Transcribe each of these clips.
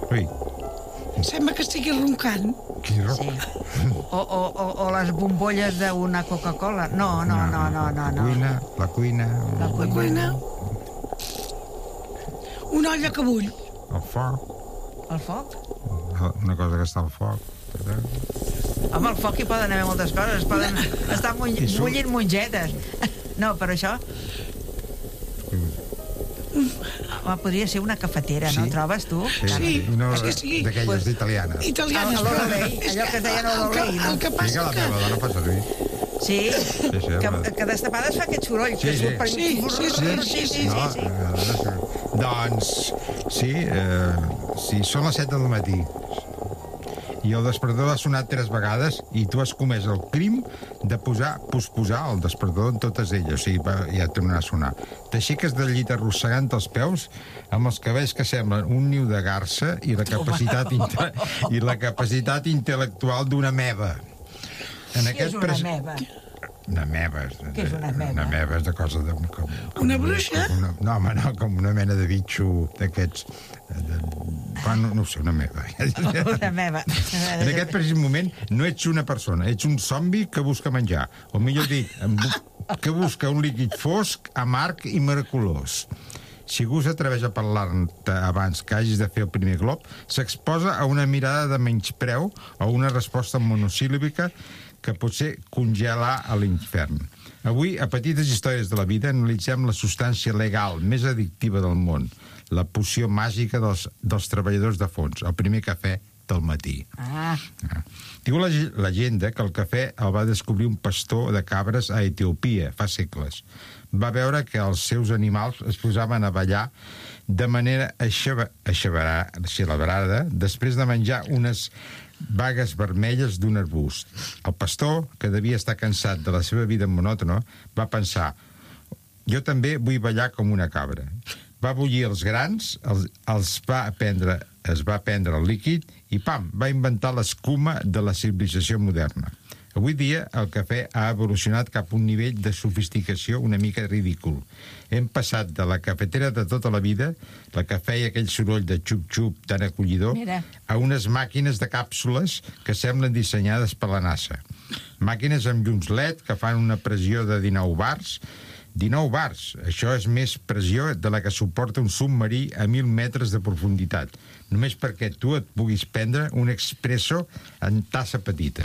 Ui. Sembla que estigui roncant. Quin roc. Sí. O les bombolles d'una Coca-Cola. No. La cuina. La cuina. Una olla que bull. El foc. El foc? Una cosa que està al foc. Amb el foc hi poden haver moltes coses. Poden estar bullint mongetes. No, però això... podria ser una cafetera, no trobes, tu? Sí. No, Sí. d'aquelles d'italianes. Italianes. Allò que es deien l'olei, no? El que passa la que... meva dona fa servir. Sí, Sí, que destapada es fa aquest soroll que Sí, surt per... sí. Doncs, sí, són les 7 del matí i el despertador ha sonat 3 vegades i tu has comès el crim de posposar el despertador en totes elles, o sigui, ja tornarà a sonar. T'aixeques del llit arrossegant els peus amb els cabells que semblen un niu de garça i la capacitat intel·lectual d'una meva. Què és una meva? Una meva. Què és una meva? Una meva és de cosa de... Una bruixa? No, home, no, com una mena de bitxo d'aquests... no ho sé, una meva. Una meva. En aquest precís moment no ets una persona, ets un zombi que busca menjar. O millor dit, que busca un líquid fosc, amarg i miraculós. Si algú s'atreveix a parlar-te abans que hagis de fer el primer glob, s'exposa a una mirada de menyspreu o una resposta monosíl·lica que potser congelar a l'infern. Avui, a Petites històries de la vida, analitzem la substància legal més addictiva del món, la poció màgica dels treballadors de fons, el primer cafè del matí. Diu la llegenda que el cafè el va descobrir un pastor de cabres a Etiòpia fa segles. Va veure que els seus animals es posaven a ballar de manera celebrada després de menjar unes bagues vermelles d'un arbust. El pastor, que devia estar cansat de la seva vida monòtona, va pensar: jo també vull ballar com una cabra. Va bullir els grans, es va prendre el líquid i pam, va inventar l'escuma de la civilització moderna. Avui dia el cafè ha evolucionat cap a un nivell de sofisticació una mica ridícul. Hem passat de la cafetera de tota la vida, la que feia aquell soroll de xup-xup tan acollidor, a unes màquines de càpsules que semblen dissenyades per la NASA. Màquines amb llums LED que fan una pressió de 19 bars. 19 bars, això és més pressió de la que suporta un submarí a 1.000 metres de profunditat, només perquè tu et puguis prendre un expresso en tassa petita.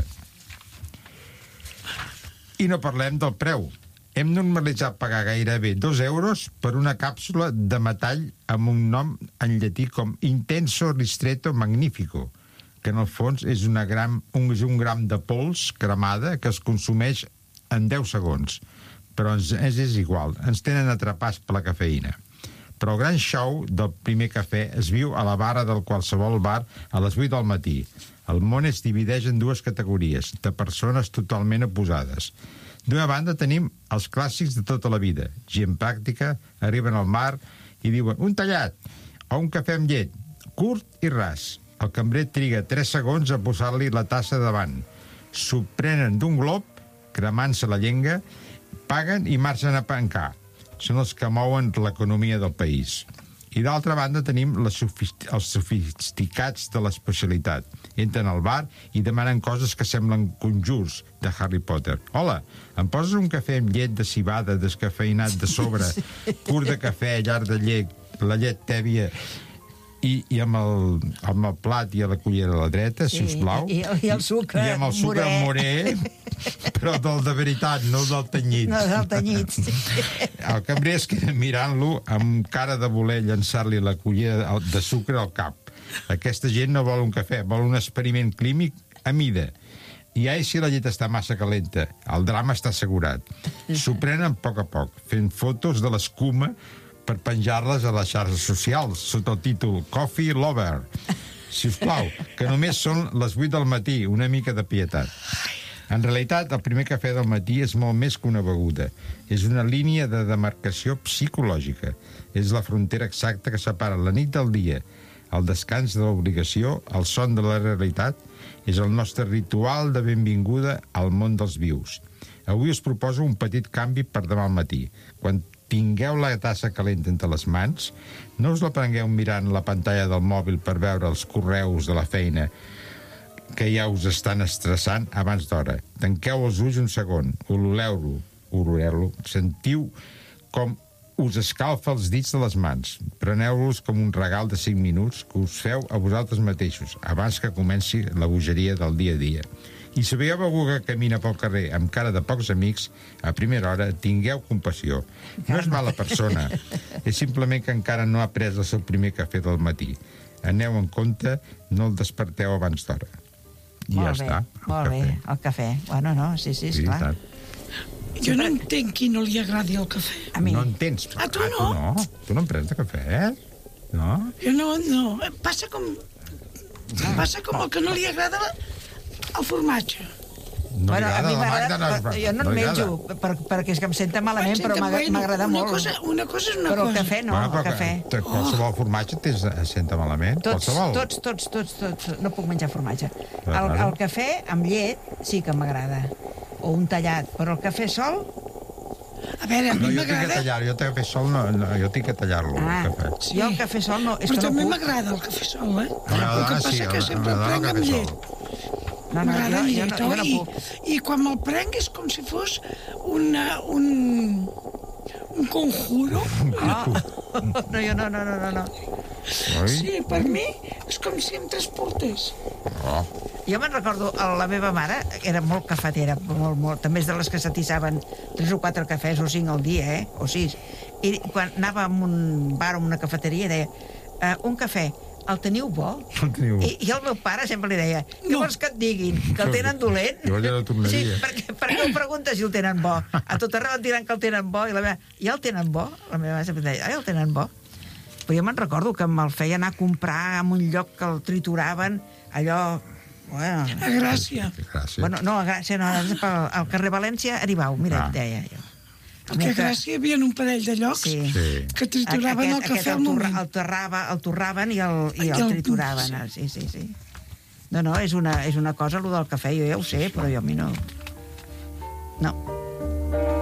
I no parlem del preu. Hem normalitzat pagar gairebé 2 euros per una càpsula de metall amb un nom en llatí com Intenso Ristretto Magnifico, que en el fons és un gram de pols cremada que es consumeix en 10 segons. Però ens és igual, ens tenen atrapats per la cafeïna. Però el gran show del primer cafè es viu a la barra del qualsevol bar a les 8 del matí. El món es divideix en 2 categories, de persones totalment oposades. D'una banda tenim els clàssics de tota la vida. Gent pràctica, arriben al bar i diuen un tallat o un cafè amb llet, curt i ras. El cambrer triga 3 segons a posar-li la tassa davant. S'ho prenen d'un glob, cremant-se la llengua, paguen i marxen a pencar. Són els que mouen l'economia del país. I d'altra banda tenim els sofisticats de l'especialitat. Entren al bar i demanen coses que semblen conjurs de Harry Potter. Hola, em poses un cafè amb llet de civada descafeïnat de sobre, curt de cafè, llarg de llet, la llet tèbia i amb el plat i a la cullera a la dreta, si us plau. I el sucre I amb el sucre morè, però del de veritat, no del tenyit. No, del tenyit, sí. El cambrer es queda mirant-lo amb cara de voler llançar-li la cullera de sucre al cap. Aquesta gent no vol un cafè, vol un experiment clínic a mida. I ai, si la llet està massa calenta, el drama està assegurat. S'ho prenen a poc, fent fotos de l'escuma per penjar-les a les xarxes socials sota el títol Coffee Lover. Si us plau, que només són les 8 del matí, una mica de pietat. En realitat, el primer cafè del matí és molt més que una beguda. És una línia de demarcació psicològica. És la frontera exacta que separa la nit del dia, el descans de l'obligació, el son de la realitat. És el nostre ritual de benvinguda al món dels vius. Avui us proposo un petit canvi per demà al matí. Quan tingueu la tassa calenta entre les mans, no us la prengueu mirant la pantalla del mòbil per veure els correus de la feina que ja us estan estressant abans d'hora. Tanqueu els ulls un segon, oloreu-lo, sentiu com us escalfa els dits de les mans. Preneu-los com un regal de 5 minuts que us feu a vosaltres mateixos abans que comenci la bogeria del dia a dia. I si veieu algú que camina pel carrer amb cara de pocs amics, a primera hora tingueu compassió. No és mala persona, és simplement que encara no ha pres el seu primer cafè del matí. Aneu en compte, no el desperteu abans d'hora. I ja està. Molt bé, el cafè. Bueno, no, sí, esclar. Jo no entenc qui no li agradi el cafè. A mi. No entens? A tu no? Tu no en prens de cafè, No? Jo no. Passa com el que no li agrada el formatge. No li A mi agrada la Magda, jo no en menjo, perquè és que em senta malament, però m'agrada molt. Una cosa és una Però cosa. el cafè no, el cafè. Qualsevol formatge senta malament? Tots. No puc menjar formatge. El cafè amb llet sí que m'agrada. O un tallat, però el cafè sol... A veure, a mi m'agrada... Jo tinc que tallar-lo, el cafè. Jo el cafè sol no... Però també m'agrada el cafè sol, El que passa que sempre el prenc amb llet. M'agrada amb llet, jo no puc. I quan me'l prenc és com si fos un conjuro. No, jo no. Sí, per mi és com si em transportés. Jo me'n recordo, la meva mare era molt cafetera, molt. També és de les que s'atissaven 3 o 4 cafès o 5 al dia, o 6. I quan anava a un bar o una cafeteria deia, un cafè, el teniu bo? I el meu pare sempre li deia, què vols que et diguin? Que el tenen dolent? Jo ja la tornaria. Sí, perquè ho preguntes si el tenen bo. A tot arreu et diran que el tenen bo. I la meva, ja el tenen bo? La meva mare sempre deia, ja el tenen bo? Però jo me'n recordo que me'l feia anar a comprar en un lloc que el trituraven, allò... Bueno, a Gràcia. Bueno, no, a Gràcia no, al carrer València, Aribau, mira, deia jo. Perquè a Gràcia hi havia un parell de llocs que trituraven el cafè al moment. El torraven i el trituraven. Sí. No, és una cosa, allò del cafè, jo ja ho sé, però jo a mi no. No.